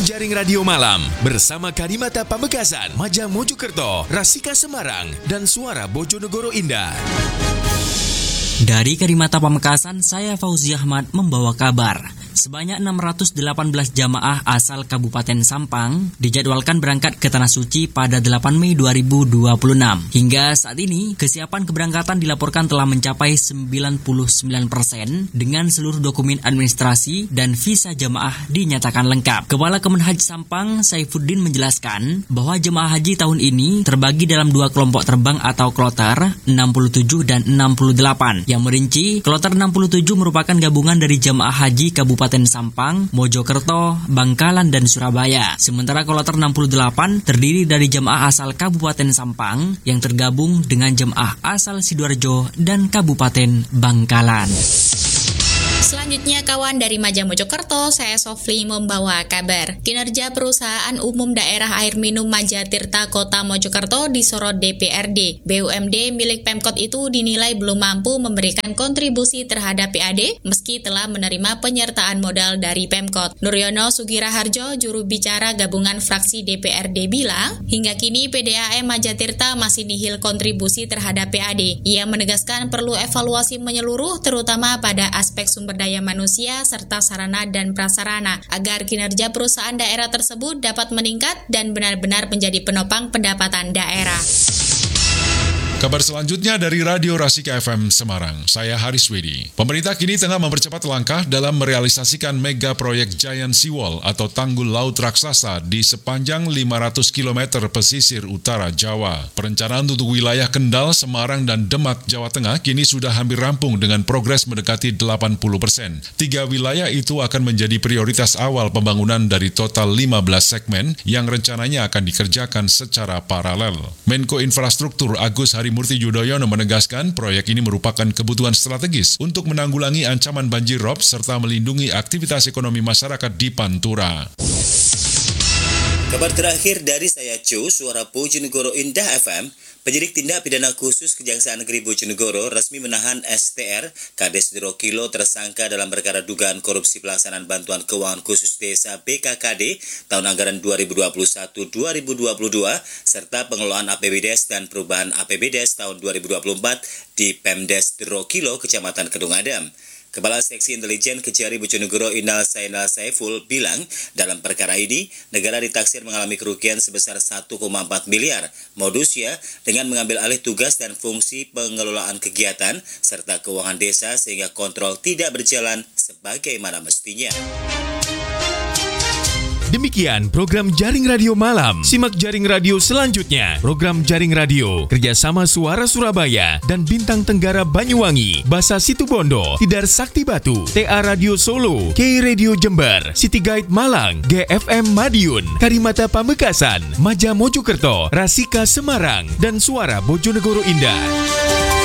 Jaring Radio Malam bersama Karimata Pamekasan, Maja Mojokerto, Rasika Semarang, dan Suara Bojonegoro Indah. Dari Karimata Pamekasan, saya Fauzi Ahmad membawa kabar. Sebanyak 618 jamaah asal Kabupaten Sampang dijadwalkan berangkat ke Tanah Suci pada 8 Mei 2026. Hingga saat ini, kesiapan keberangkatan dilaporkan telah mencapai 99% dengan seluruh dokumen administrasi dan visa jamaah dinyatakan lengkap. Kepala Kemenhaj Sampang, Saifuddin, menjelaskan bahwa jemaah haji tahun ini terbagi dalam dua kelompok terbang atau kloter 67 dan 68. Yang merinci, kloter 67 merupakan gabungan dari jemaah haji Kabupaten Sampang, Mojokerto, Bangkalan, dan Surabaya. Sementara kloter 68 terdiri dari jemaah asal Kabupaten Sampang yang tergabung dengan jemaah asal Sidoarjo dan Kabupaten Bangkalan. Selanjutnya, kawan dari Maja Mojokerto, saya Sofli membawa kabar. Kinerja Perusahaan Umum Daerah Air Minum Maja Tirta Kota Mojokerto disorot DPRD. BUMD milik Pemkot itu dinilai belum mampu memberikan kontribusi terhadap PAD meski telah menerima penyertaan modal dari Pemkot. Nuryono Sugiraharjo, juru bicara gabungan fraksi DPRD, bilang, hingga kini PDAM Maja Tirta masih nihil kontribusi terhadap PAD. Ia menegaskan perlu evaluasi menyeluruh terutama pada aspek sumber daya manusia serta sarana dan prasarana agar kinerja perusahaan daerah tersebut dapat meningkat dan benar-benar menjadi penopang pendapatan daerah. Kabar selanjutnya dari Radio Rasika FM Semarang, saya Haris Wedi. Pemerintah kini tengah mempercepat langkah dalam merealisasikan mega proyek Giant Seawall atau tanggul laut raksasa di sepanjang 500 km pesisir utara Jawa. Perencanaan untuk wilayah Kendal, Semarang, dan Demak, Jawa Tengah kini sudah hampir rampung dengan progres mendekati 80%. 3 wilayah itu akan menjadi prioritas awal pembangunan dari total 15 segmen yang rencananya akan dikerjakan secara paralel. Menko Infrastruktur Agus Harimurti Yudhoyono menegaskan proyek ini merupakan kebutuhan strategis untuk menanggulangi ancaman banjir rob serta melindungi aktivitas ekonomi masyarakat di Pantura. Kabar terakhir dari saya Cu, Suara Bojonegoro Indah FM. Penyidik Tindak Pidana Khusus Kejaksaan Negeri Bojonegoro resmi menahan STR, Kades Dirokilo, tersangka dalam perkara dugaan korupsi pelaksanaan bantuan keuangan khusus desa BKKD tahun anggaran 2021-2022 serta pengelolaan APBDes dan perubahan APBDes tahun 2024 di Pemdes Dirokilo, Kecamatan Kedung Adam. Kepala Seksi Intelijen Kejari Bojonegoro Inal Zainal Saiful bilang, dalam perkara ini, negara ditaksir mengalami kerugian sebesar 1,4 miliar. Modusnya dengan mengambil alih tugas dan fungsi pengelolaan kegiatan serta keuangan desa sehingga kontrol tidak berjalan sebagaimana mestinya. Demikian program Jaring Radio Malam. Simak Jaring Radio selanjutnya. Program Jaring Radio kerjasama Suara Surabaya dan Bintang Tenggara Banyuwangi, Basa Situbondo, Tidar Sakti Batu, TA Radio Solo, K Radio Jember, City Guide Malang, GFM Madiun, Karimata Pamekasan, Maja Mojokerto, Rasika Semarang, dan Suara Bojonegoro Indah.